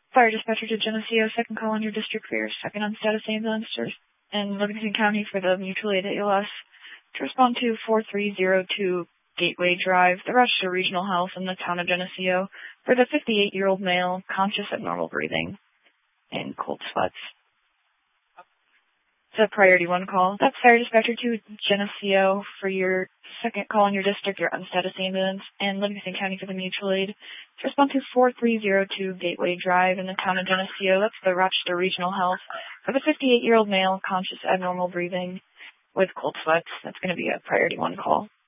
Fire dispatcher to Geneseo, second call on your district for your second on status ambulance in Livingston County for the mutual aid ALS to respond to 4302 Gateway Drive, the Rochester Regional Health in the town of Geneseo for the 58-year-old male, conscious of normal breathing and cold sweats. It's a priority 1 call. That's fire dispatcher to Geneseo for your second call in your district, your unstatus ambulance, and Livingston County for the mutual aid. To respond to 4302 Gateway Drive in the town of Geneseo, that's the Rochester Regional Health, for the 58-year-old male, conscious abnormal breathing with cold sweats. That's going to be a priority 1 call.